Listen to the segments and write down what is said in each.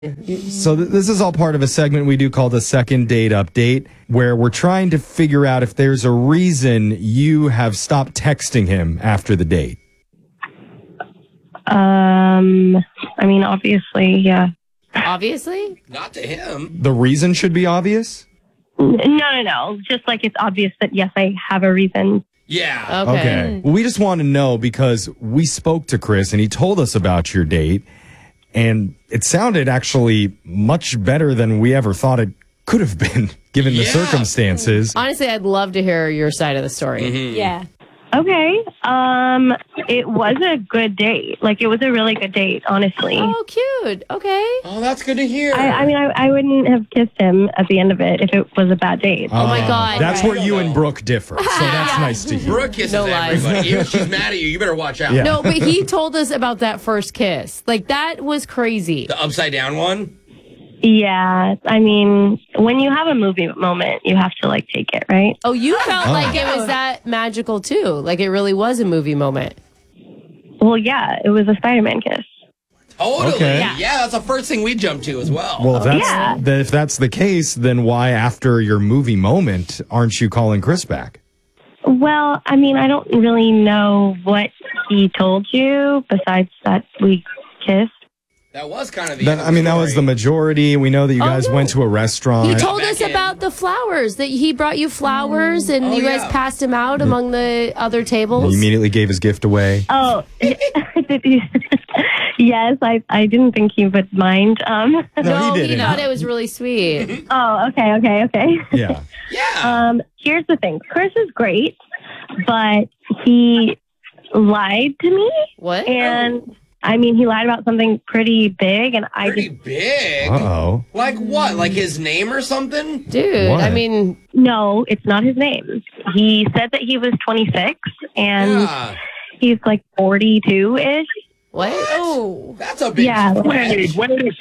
So this is all part of a segment we do called the Second Date Update, where we're trying to figure out if there's a reason you have stopped texting him after the date. I mean, obviously, yeah. Obviously? Not to him. The reason should be obvious? No. Just like it's obvious that, yes, I have a reason. Yeah. Okay. Well, we just want to know because we spoke to Chris and he told us about your date. And it sounded actually much better than we ever thought it could have been, given the circumstances. Honestly, I'd love to hear your side of the story. Mm-hmm. Yeah. Okay. It was a good date. Like, it was a really good date, honestly. Oh, cute. Okay. Oh, that's good to hear. I mean, I wouldn't have kissed him at the end of it if it was a bad date. Oh, my God. That's where you and Brooke differ. So that's nice to hear. Brooke kisses No lies. everybody. Even if she's mad at you, you better watch out. Yeah. No, but he told us about that first kiss. Like, that was crazy. The upside down one? Yeah. I mean, when you have a movie moment, you have to, like, take it, right? Oh, you felt like it was that magical, too. Like, it really was a movie moment. Well, yeah, it was a Spider-Man kiss. Totally. Okay. Yeah, that's the first thing we jump to as well. Well, if Yeah. that's the case, then why, after your movie moment, aren't you calling Chris back? Well, I mean, I don't really know what he told you besides that we kissed. That was kind of the That was the majority. We know that you guys no. went to a restaurant. He told us back in. about the flowers, that he brought you flowers and Oh, you guys yeah. passed them out among the other tables. He immediately gave his gift away. Oh, did you? Yes, I didn't think he would mind. No, he didn't. thought it was really sweet. Oh, okay. Yeah. Yeah. Here's the thing. Chris is great, but he lied to me. What? And I mean, he lied about something pretty big, and Pretty big? Uh-oh. Like what? Like his name or something? Dude, What? I mean, no, it's not his name. He said that he was 26, and Yeah. he's like 42-ish. what? Oh, that's a big Yeah. stretch.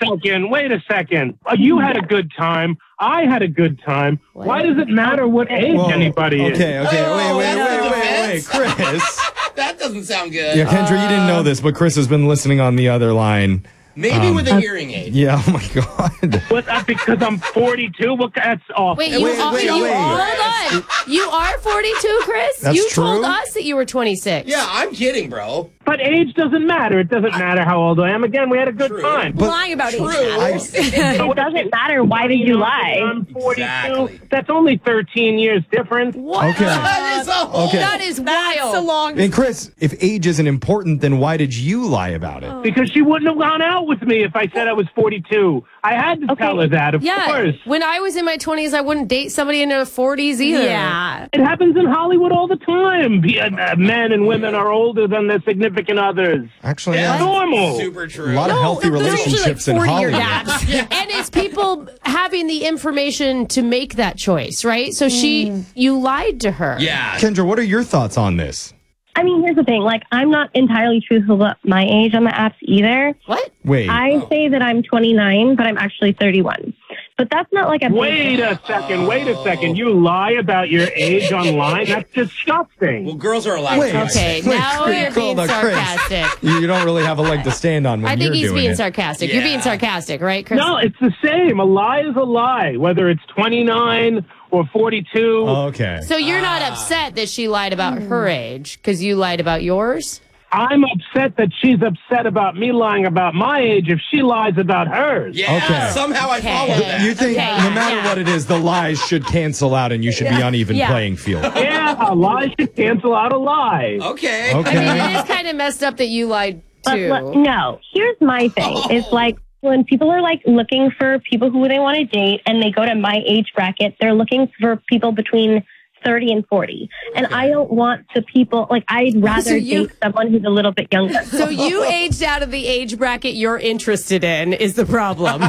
Wait a second. You had a good time. I had a good time. What? Why does it matter what age anybody is? Okay, Oh, wait, that's Chris. That doesn't sound good. Yeah, Kendra, you didn't know this, but Chris has been listening on the other line. Maybe with a hearing aid. Yeah, oh my God. What, because I'm 42? Well, that's awful. Wait, you Wait, are, wait, you wait. hold on. You are 42, Chris? That's you told true? us that you were 26. Yeah, I'm kidding, bro. But age doesn't matter. It doesn't matter how old I am. Again, we had a good True. time. Lying about age True. matters. It doesn't matter. Why did you lie? I'm 42. Exactly. That's only 13 years difference. What? Okay. That is a whole... Okay. That is That's wild. a long. And Chris, if age isn't important, then why did you lie about it? Because she wouldn't have gone out with me if I said I was 42. I had to tell her that, of Yeah. course. When I was in my 20s, I wouldn't date somebody in their 40s either. Yeah. It happens in Hollywood all the time. Men and women are older than their significant others. Actually, Yeah, yeah. Normal. Super true. A lot of healthy There's usually relationships like in 40-year Hollywood. gaps. And it's people having the information to make that choice, right? So you lied to her. Yeah. Kendra, what are your thoughts on this? I mean, here's the thing. Like, I'm not entirely truthful about my age on the apps either. What? Wait. I say that I'm 29, but I'm actually 31. But that's not like a big Wait a second. You lie about your age online? That's disgusting. Well, girls are allowed Wait. to. Okay, Wait, now Chris, you're being hold on, Chris. sarcastic. You don't really have a leg to stand on when I think you're he's doing being it. sarcastic. You're being Yeah. sarcastic, right, Chris? No, it's the same. A lie is a lie, whether it's 29 or 42. Okay. So you're not upset that she lied about her age because you lied about yours? I'm upset that she's upset about me lying about my age if she lies about hers. Yeah, Okay. somehow I follow that. You think Okay, no matter yeah. what it is, the lies should cancel out and you should be on even Yeah. playing field. Yeah, a lie should cancel out a lie. Okay. Okay. I mean, it is kind of messed up that you lied But too. no, here's my thing. It's like when people are like looking for people who they want to date and they go to my age bracket, they're looking for people between 30 and 40. And I don't want the people, like, I'd rather date someone who's a little bit younger. So you aged out of the age bracket you're interested in is the problem.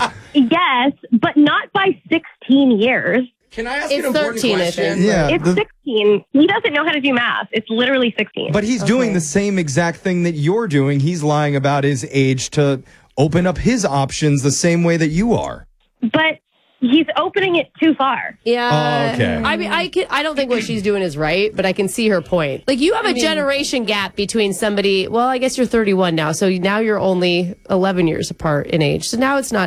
Yes, but not by 16 years. Can I ask It's an important 13, I question? think. Yeah. It's 16. He doesn't know how to do math. It's literally 16. But he's doing the same exact thing that you're doing. He's lying about his age to open up his options the same way that you are. But he's opening it too far. Yeah. Oh, okay. I mean, I don't think what she's doing is right, but I can see her point. Like, you have a generation gap between somebody. Well, I guess you're 31 now, so now you're only 11 years apart in age. So now it's not